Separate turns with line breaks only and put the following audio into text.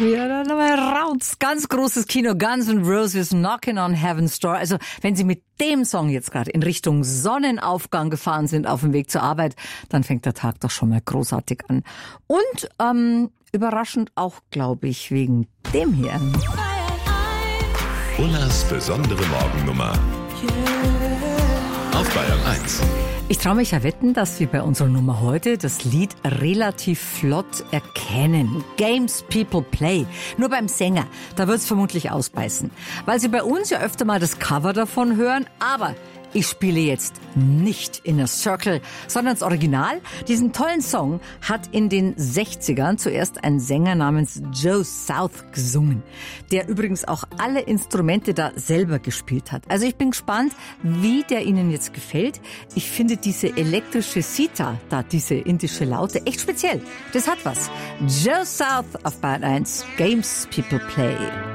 wieder. Dann raus. Ganz großes Kino. Guns N' Roses, Knocking on Heaven's Door. Also, wenn Sie mit dem Song jetzt gerade in Richtung Sonnenaufgang gefahren sind auf dem Weg zur Arbeit, dann fängt der Tag doch schon mal großartig an. Und überraschend auch, glaube ich, wegen dem hier.
Ullas besondere Morgennummer. Auf Bayern 1.
Ich traue mich ja wetten, dass wir bei unserer Nummer heute das Lied relativ flott erkennen. Games People Play. Nur beim Sänger, da wird's vermutlich ausbeißen. Weil Sie bei uns ja öfter mal das Cover davon hören, aber ich spiele jetzt nicht Inner Circle, sondern das Original. Diesen tollen Song hat in den 60ern zuerst ein Sänger namens Joe South gesungen, der übrigens auch alle Instrumente da selber gespielt hat. Also ich bin gespannt, wie der Ihnen jetzt gefällt. Ich finde diese elektrische Sitar, da diese indische Laute, echt speziell. Das hat was. Joe South auf Bayern 1, Games People Play.